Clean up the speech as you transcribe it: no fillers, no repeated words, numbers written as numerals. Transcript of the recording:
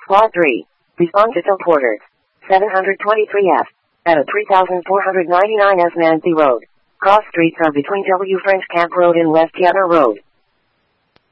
Squad 3. Respond to Phil Porter. 723F. At a 3499 S. Nancy Road. Cross streets are between W. French Camp Road and West Yadder Road.